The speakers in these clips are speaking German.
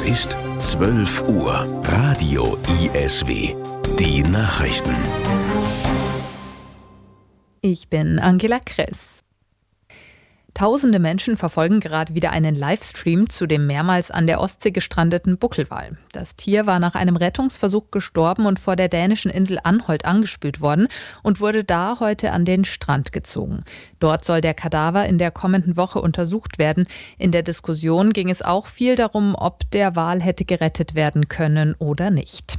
ist 12 Uhr. Radio ISW. Die Nachrichten. Ich bin Angela Kress. Tausende Menschen verfolgen gerade wieder einen Livestream zu dem mehrmals an der Ostsee gestrandeten Buckelwal. Das Tier war nach einem Rettungsversuch gestorben und vor der dänischen Insel Anholt angespült worden und wurde da heute an den Strand gezogen. Dort soll der Kadaver in der kommenden Woche untersucht werden. In der Diskussion ging es auch viel darum, ob der Wal hätte gerettet werden können oder nicht.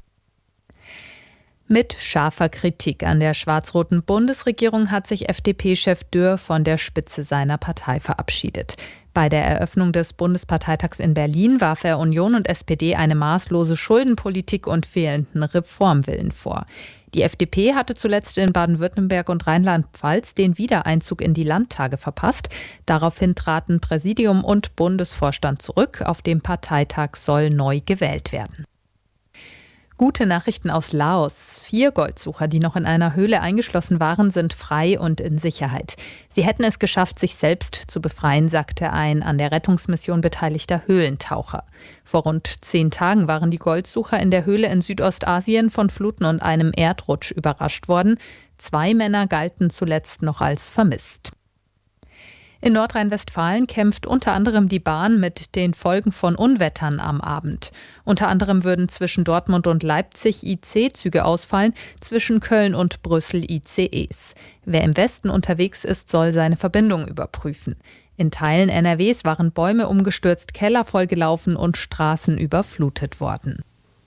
Mit scharfer Kritik an der schwarz-roten Bundesregierung hat sich FDP-Chef Dürr von der Spitze seiner Partei verabschiedet. Bei der Eröffnung des Bundesparteitags in Berlin warf er Union und SPD eine maßlose Schuldenpolitik und fehlenden Reformwillen vor. Die FDP hatte zuletzt in Baden-Württemberg und Rheinland-Pfalz den Wiedereinzug in die Landtage verpasst. Daraufhin traten Präsidium und Bundesvorstand zurück. Auf dem Parteitag soll neu gewählt werden. Gute Nachrichten aus Laos. 4 Goldsucher, die noch in einer Höhle eingeschlossen waren, sind frei und in Sicherheit. Sie hätten es geschafft, sich selbst zu befreien, sagte ein an der Rettungsmission beteiligter Höhlentaucher. Vor rund 10 Tagen waren die Goldsucher in der Höhle in Südostasien von Fluten und einem Erdrutsch überrascht worden. 2 Männer galten zuletzt noch als vermisst. In Nordrhein-Westfalen kämpft unter anderem die Bahn mit den Folgen von Unwettern am Abend. Unter anderem würden zwischen Dortmund und Leipzig IC-Züge ausfallen, zwischen Köln und Brüssel ICEs. Wer im Westen unterwegs ist, soll seine Verbindung überprüfen. In Teilen NRWs waren Bäume umgestürzt, Keller vollgelaufen und Straßen überflutet worden.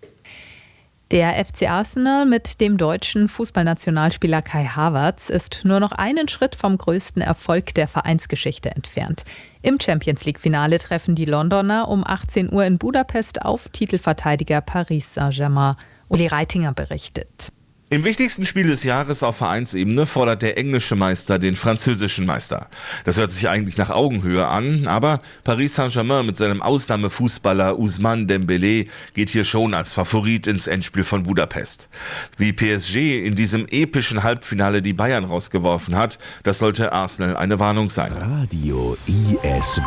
Der FC Arsenal mit dem deutschen Fußballnationalspieler Kai Havertz ist nur noch einen Schritt vom größten Erfolg der Vereinsgeschichte entfernt. Im Champions-League-Finale treffen die Londoner um 18 Uhr in Budapest auf Titelverteidiger Paris Saint-Germain. Uli Reitinger berichtet. Im wichtigsten Spiel des Jahres auf Vereinsebene fordert der englische Meister den französischen Meister. Das hört sich eigentlich nach Augenhöhe an, aber Paris Saint-Germain mit seinem Ausnahmefußballer Ousmane Dembélé geht hier schon als Favorit ins Endspiel von Budapest. Wie PSG in diesem epischen Halbfinale die Bayern rausgeworfen hat, das sollte Arsenal eine Warnung sein. Radio ISW.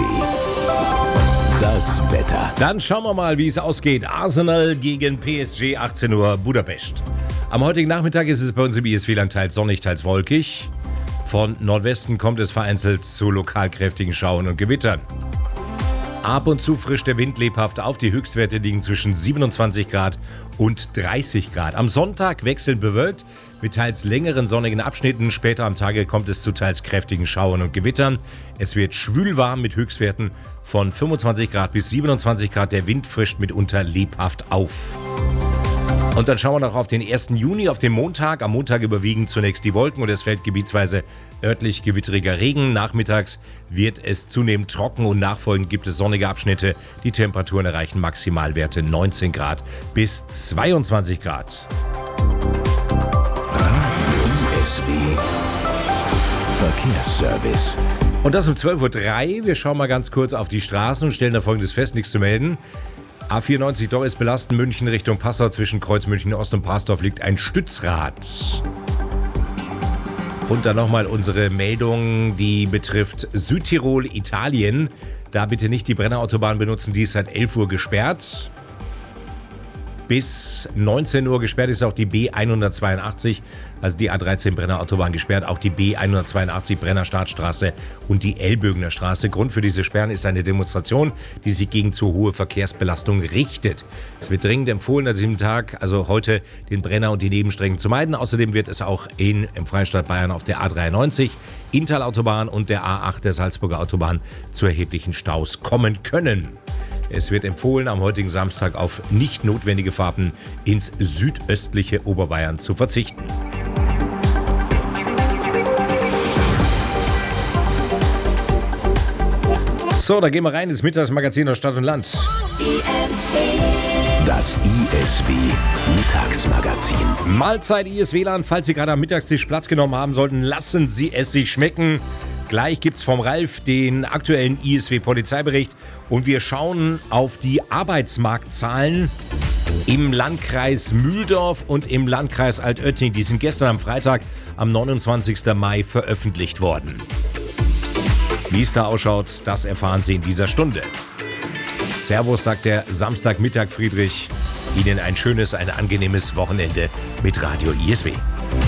Das Wetter. Dann schauen wir mal, wie es ausgeht. Arsenal gegen PSG, 18 Uhr, Budapest. Am heutigen Nachmittag ist es bei uns im ISW-Land teils sonnig, teils wolkig. Von Nordwesten kommt es vereinzelt zu lokal kräftigen Schauern und Gewittern. Ab und zu frischt der Wind lebhaft auf. Die Höchstwerte liegen zwischen 27 Grad und 30 Grad. Am Sonntag wechselnd bewölkt mit teils längeren sonnigen Abschnitten. Später am Tage kommt es zu teils kräftigen Schauern und Gewittern. Es wird schwülwarm mit Höchstwerten von 25 Grad bis 27 Grad. Der Wind frischt mitunter lebhaft auf. Und dann schauen wir noch auf den 1. Juni, auf den Montag. Am Montag überwiegen zunächst die Wolken und es fällt gebietsweise örtlich gewitteriger Regen. Nachmittags wird es zunehmend trocken und nachfolgend gibt es sonnige Abschnitte. Die Temperaturen erreichen Maximalwerte 19 Grad bis 22 Grad. Radio ISW. Verkehrsservice. Und das um 12.03 Uhr. Wir schauen mal ganz kurz auf die Straßen und stellen da Folgendes fest, nichts zu melden. A94 Doris belastend, München Richtung Passau, zwischen Kreuz München Ost und Parsdorf liegt ein Stützrad. Und dann nochmal unsere Meldung, die betrifft Südtirol, Italien. Da bitte nicht die Brennerautobahn benutzen, die ist seit 11 Uhr gesperrt. Bis 19 Uhr gesperrt ist auch die B182, also die A13 Brenner Autobahn gesperrt, auch die B182 Brenner Startstraße und die Elbögener Straße. Grund für diese Sperren ist eine Demonstration, die sich gegen zu hohe Verkehrsbelastung richtet. Es wird dringend empfohlen, an diesem Tag, also heute, den Brenner und die Nebenstrecken zu meiden. Außerdem wird es auch im Freistaat Bayern auf der A93, Inntal-Autobahn und der A8 der Salzburger Autobahn zu erheblichen Staus kommen können. Es wird empfohlen, am heutigen Samstag auf nicht notwendige Fahrten ins südöstliche Oberbayern zu verzichten. So, da gehen wir rein ins Mittagsmagazin aus Stadt und Land. Das ISW Mittagsmagazin. Mahlzeit ISW-Land. Falls Sie gerade am Mittagstisch Platz genommen haben sollten, lassen Sie es sich schmecken. Gleich gibt's vom Ralf den aktuellen ISW-Polizeibericht und wir schauen auf die Arbeitsmarktzahlen im Landkreis Mühldorf und im Landkreis Altötting. Die sind gestern am Freitag, am 29. Mai, veröffentlicht worden. Wie es da ausschaut, das erfahren Sie in dieser Stunde. Servus, sagt der Samstagmittag Friedrich. Ihnen ein schönes, ein angenehmes Wochenende mit Radio ISW.